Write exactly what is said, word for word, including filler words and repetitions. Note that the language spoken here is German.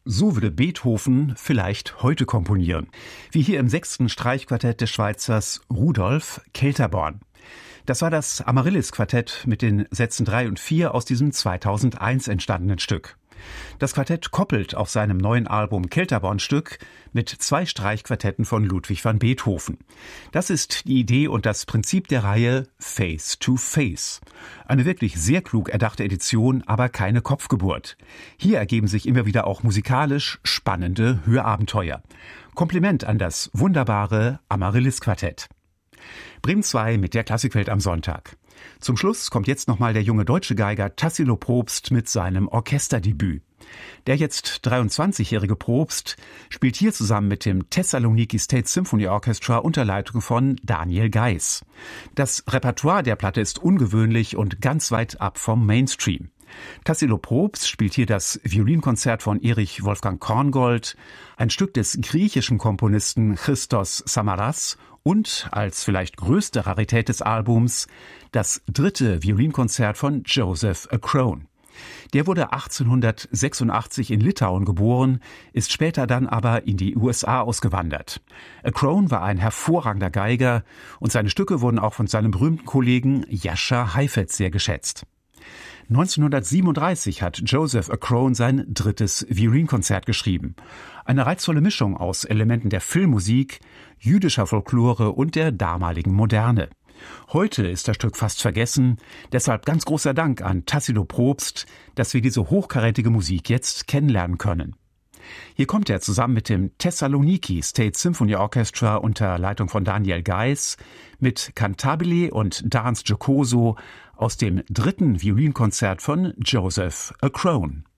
So würde Beethoven vielleicht heute komponieren, wie hier im sechsten Streichquartett des Schweizers Rudolf Kelterborn. Das war das Amaryllis-Quartett mit den Sätzen drei und vier aus diesem zweitausendeins entstandenen Stück. Das Quartett koppelt auf seinem neuen Album Kelterborn-Stück mit zwei Streichquartetten von Ludwig van Beethoven. Das ist die Idee und das Prinzip der Reihe Face to Face. Eine wirklich sehr klug erdachte Edition, aber keine Kopfgeburt. Hier ergeben sich immer wieder auch musikalisch spannende Hörabenteuer. Kompliment an das wunderbare Amaryllis-Quartett. Bremen zwei mit der Klassikwelt am Sonntag. Zum Schluss kommt jetzt nochmal der junge deutsche Geiger Tassilo Probst mit seinem Orchesterdebüt. Der jetzt dreiundzwanzigjährige Probst spielt hier zusammen mit dem Thessaloniki State Symphony Orchestra unter Leitung von Daniel Geiss. Das Repertoire der Platte ist ungewöhnlich und ganz weit ab vom Mainstream. Tassilo Probst spielt hier das Violinkonzert von Erich Wolfgang Korngold, ein Stück des griechischen Komponisten Christos Samaras und, als vielleicht größte Rarität des Albums, das dritte Violinkonzert von Joseph A. Crone. Der wurde achtzehnhundertsechsundachtzig in Litauen geboren, ist später dann aber in die U S A ausgewandert. A. Crone war ein hervorragender Geiger und seine Stücke wurden auch von seinem berühmten Kollegen Jascha Heifetz sehr geschätzt. neunzehnhundertsiebenunddreißig hat Joseph A. Crone sein drittes Violinkonzert geschrieben. Eine reizvolle Mischung aus Elementen der Filmmusik, jüdischer Folklore und der damaligen Moderne. Heute ist das Stück fast vergessen, deshalb ganz großer Dank an Tassilo Probst, dass wir diese hochkarätige Musik jetzt kennenlernen können. Hier kommt er zusammen mit dem Thessaloniki State Symphony Orchestra unter Leitung von Daniel Geiss mit Cantabile und Dance Giocoso aus dem dritten Violinkonzert von Joseph A. Crone.